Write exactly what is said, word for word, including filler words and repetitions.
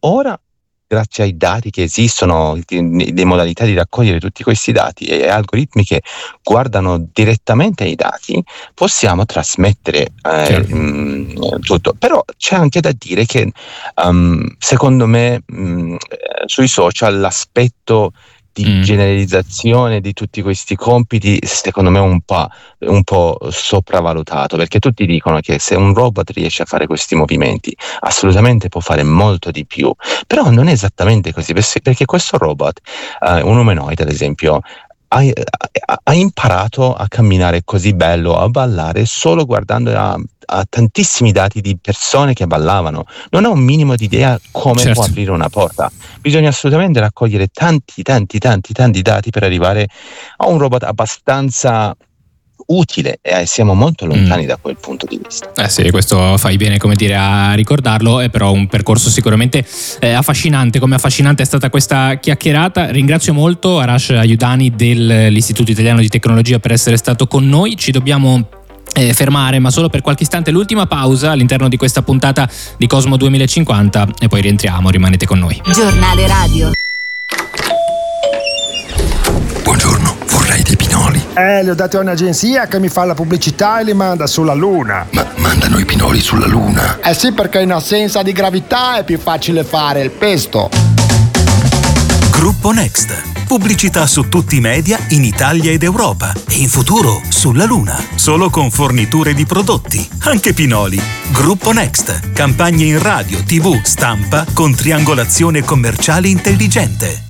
ora, grazie ai dati che esistono, le modalità di raccogliere tutti questi dati e algoritmi che guardano direttamente ai dati, possiamo trasmettere eh, mh, tutto. Però c'è anche da dire che um, secondo me mh, sui social l'aspetto di mm. generalizzazione di tutti questi compiti secondo me è un po', un po' sopravvalutato, perché tutti dicono che se un robot riesce a fare questi movimenti assolutamente può fare molto di più, però non è esattamente così, perché questo robot, eh, un umanoide ad esempio, ha, ha imparato a camminare così bello, a ballare solo guardando a, a tantissimi dati di persone che ballavano. Non ha un minimo di idea come certo. può aprire una porta. Bisogna assolutamente raccogliere tanti tanti tanti tanti dati per arrivare a un robot abbastanza utile, e eh, siamo molto lontani mm. da quel punto di vista. Eh sì, questo fai bene, come dire, a ricordarlo. È però un percorso sicuramente eh, affascinante, come affascinante è stata questa chiacchierata. Ringrazio molto Arash Ayudani dell'Istituto Italiano di Tecnologia per essere stato con noi. Ci dobbiamo eh, fermare, ma solo per qualche istante, l'ultima pausa all'interno di questa puntata di Cosmo duemilacinquanta e poi rientriamo. Rimanete con noi. Giornale radio. Buongiorno, vorrei dei pinoli. Eh, li ho dati a un'agenzia che mi fa la pubblicità e li manda sulla Luna. Ma mandano i pinoli sulla Luna? Eh sì, perché in assenza di gravità è più facile fare il pesto. Gruppo Next. Pubblicità su tutti i media in Italia ed Europa e in futuro sulla Luna. Solo con forniture di prodotti, anche pinoli. Gruppo Next. Campagne in radio, tivù, stampa con triangolazione commerciale intelligente.